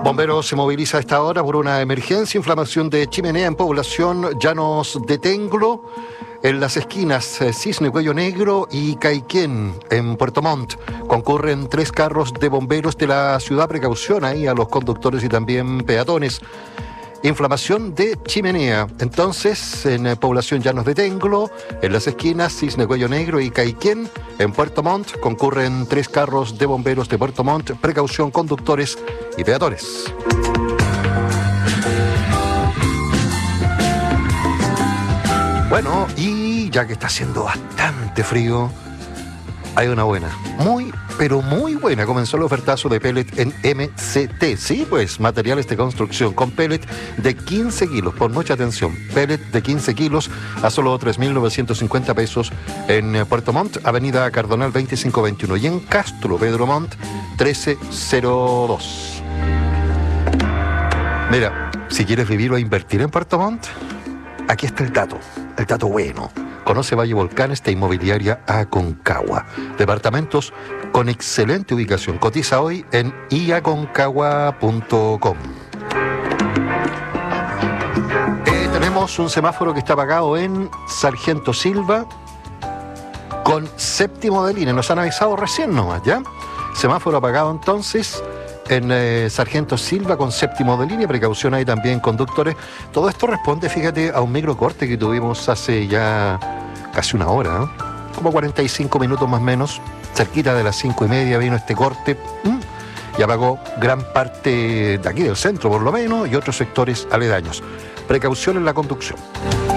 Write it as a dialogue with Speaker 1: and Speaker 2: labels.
Speaker 1: Bomberos se moviliza a esta hora por una emergencia, inflamación de chimenea en población Llanos de Tenglo, en las esquinas Cisne Cuello Negro y Caiquén, en Puerto Montt. Concurren 3 carros de bomberos de la ciudad. Precaución ahí a los conductores y también peatones. Inflamación de chimenea. Entonces, en población Llanos de Tenglo, en las esquinas Cisne Cuello Negro y Caiquén, en Puerto Montt, concurren 3 carros de bomberos de Puerto Montt. Precaución, conductores y peatones. Bueno, y ya que está haciendo bastante frío, hay una buena, muy, pero muy buena. Comenzó el ofertazo de pellet en MCT. Sí, pues, materiales de construcción con pellet de 15 kilos. Por mucha atención, pellet de 15 kilos a solo 3.950 pesos en Puerto Montt, avenida Cardonal 2521, y en Castro, Pedro Montt 1302. Mira, si quieres vivir o invertir en Puerto Montt, aquí está el dato bueno. Conoce Valle Volcanes de Inmobiliaria Aconcagua. Departamentos con excelente ubicación. Cotiza hoy en iaconcagua.com. Tenemos un semáforo que está apagado en Sargento Silva con 7º de línea. Nos han avisado recién nomás, ¿ya? Semáforo apagado entonces en Sargento Silva con 7º de línea. Precaución ahí también, conductores. Todo esto responde, fíjate, a un microcorte que tuvimos hace ya casi una hora, ¿eh? Como 45 minutos más o menos. Cerquita de las 5:30 vino este corte y apagó gran parte de aquí del centro, por lo menos, y otros sectores aledaños. Precaución en la conducción.